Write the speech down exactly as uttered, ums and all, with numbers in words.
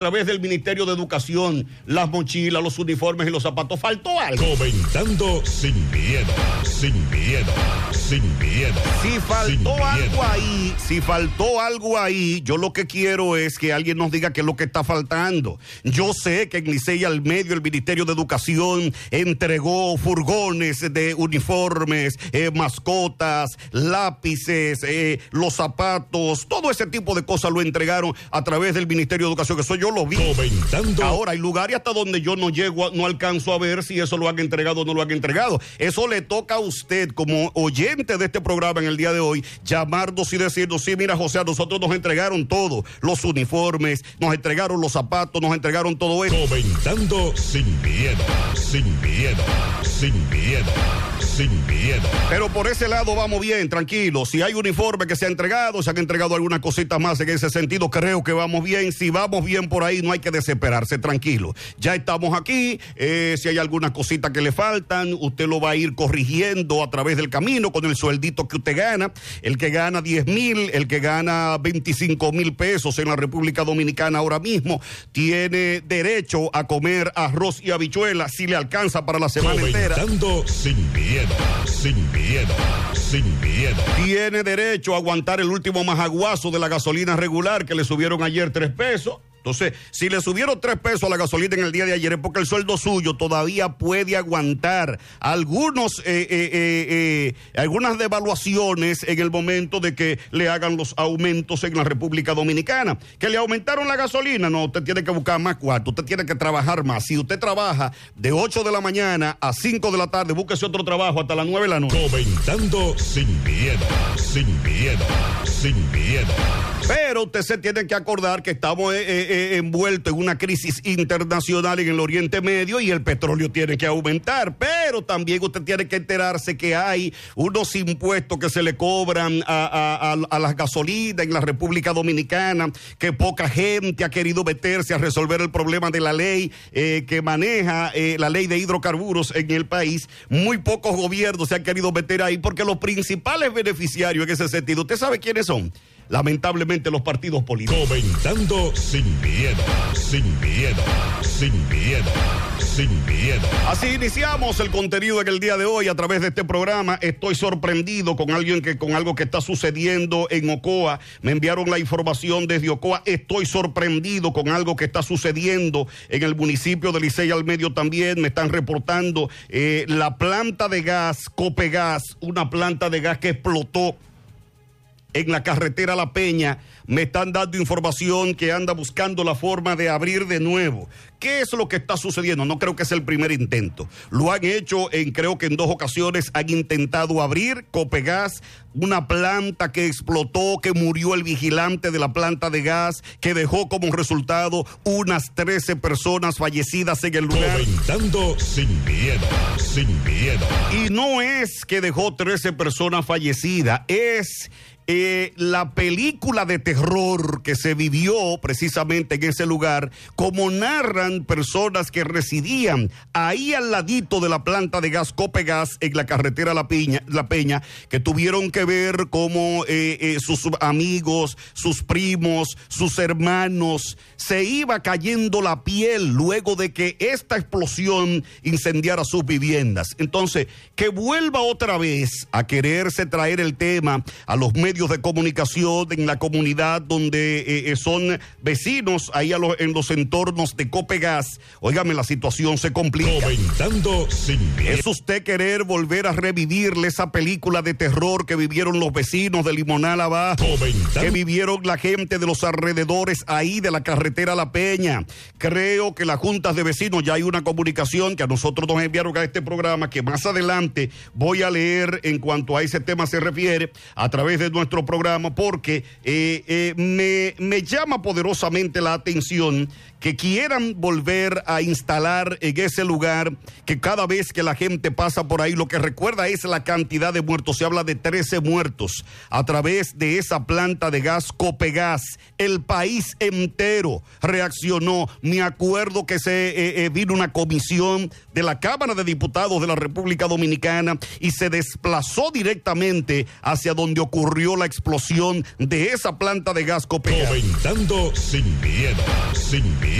A través del Ministerio de Educación, las mochilas, los uniformes y los zapatos. ¿Faltó algo? Comentando sin miedo, sin miedo, sin miedo. Si faltó sin algo miedo. ahí, si faltó algo ahí, yo lo que quiero es que alguien nos diga qué es lo que está faltando. Yo sé que en Licey al Medio el Ministerio de Educación entregó furgones de uniformes, eh, mascotas, lápices, eh, los zapatos, todo ese tipo de cosas lo entregaron a través del Ministerio de Educación, que eso yo lo vi. Comentando. Ahora, hay lugares hasta donde yo no llego, a, no alcanzo a ver si eso lo han entregado o no lo han entregado. Eso le toca a usted, como oyente de este programa en el día de hoy, llamarnos y decirnos, sí, mira, José, a nosotros nos entregaron todo, los uniformes, nos entregaron los zapatos, nos entregaron todo eso. Comentando sin miedo, sin miedo, sin miedo, sin miedo. Pero por ese lado vamos bien, tranquilos. Si hay uniforme que se ha entregado, se han entregado algunas cositas más en ese sentido, creo que vamos bien. Si vamos bien por ahí, no hay que desesperarse, tranquilo. Ya estamos aquí, eh, si hay algunas cositas que le faltan, usted lo va a ir corrigiendo a través del camino con el sueldito que usted gana. El que gana diez mil, el que gana veinticinco mil pesos en la República Dominicana ahora mismo, tiene derecho a comer arroz y habichuelas si le alcanza para la semana entera. Comentando sin miedo, sin miedo, sin miedo. Tiene derecho a aguantar el último majaguazo de la gasolina regular que le subieron ayer tres pesos. Entonces, si le subieron tres pesos a la gasolina en el día de ayer es porque el sueldo suyo todavía puede aguantar algunos, eh, eh, eh, eh, algunas devaluaciones en el momento de que le hagan los aumentos en la República Dominicana. ¿Que le aumentaron la gasolina? No, usted tiene que buscar más cuarto, usted tiene que trabajar más. Si usted trabaja de ocho de la mañana a cinco de la tarde, búsquese otro trabajo hasta las nueve de la noche. Comentando sin miedo, sin miedo, sin miedo. Pero usted se tiene que acordar que estamos eh, eh, envueltos en una crisis internacional en el Oriente Medio y el petróleo tiene que aumentar. Pero también usted tiene que enterarse que hay unos impuestos que se le cobran a, a, a, a las gasolinas en la República Dominicana, que poca gente ha querido meterse a resolver el problema de la ley eh, que maneja eh, la ley de hidrocarburos en el país. Muy pocos gobiernos se han querido meter ahí porque los principales beneficiarios en ese sentido, ¿usted sabe quiénes son? Lamentablemente los partidos políticos. Comentando sin miedo, sin miedo, sin miedo, sin miedo. Así iniciamos el contenido en el día de hoy a través de este programa. Estoy sorprendido con alguien que con algo que está sucediendo en Ocoa. Me enviaron la información desde Ocoa. Estoy sorprendido con algo que está sucediendo en el municipio de Licey al Medio también. Me están reportando eh, la planta de gas, Copegas, una planta de gas que explotó en la carretera La Peña. Me están dando información que anda buscando la forma de abrir de nuevo. ¿Qué es lo que está sucediendo? No creo que es el primer intento. Lo han hecho en, creo que en dos ocasiones han intentado abrir Copegas, una planta que explotó, que murió el vigilante de la planta de gas, que dejó como resultado unas trece personas fallecidas en el lugar. Comentando sin miedo, sin miedo. Y no es que dejó trece personas fallecidas, es Eh, la película de terror que se vivió precisamente en ese lugar, como narran personas que residían ahí al ladito de la planta de gas Copegas en la carretera La Peña, La Peña, que tuvieron que ver cómo eh, eh, sus amigos, sus primos, sus hermanos, se iba cayendo la piel luego de que esta explosión incendiara sus viviendas. Entonces, que vuelva otra vez a quererse traer el tema a los medios de comunicación en la comunidad donde eh, son vecinos ahí a lo, en los entornos de Copegas. Óigame, la situación se complica. Comentando sin miedo. ¿Es usted querer volver a revivirle esa película de terror que vivieron los vecinos de Limonal abajo? Comentando. Que vivieron la gente de los alrededores ahí de la carretera La Peña. Creo que las juntas de vecinos, ya hay una comunicación que a nosotros nos enviaron a este programa, que más adelante voy a leer en cuanto a ese tema se refiere a través de nuestro programa, porque eh, eh, me, me llama poderosamente la atención que quieran volver a instalar en ese lugar, que cada vez que la gente pasa por ahí, lo que recuerda es la cantidad de muertos. Se habla de trece muertos a través de esa planta de gas Copegas. El país entero reaccionó. Me acuerdo que se eh, eh, vino una comisión de la Cámara de Diputados de la República Dominicana y se desplazó directamente hacia donde ocurrió sucedió la explosión de esa planta de gas Copea. Comentando sin miedo, sin miedo.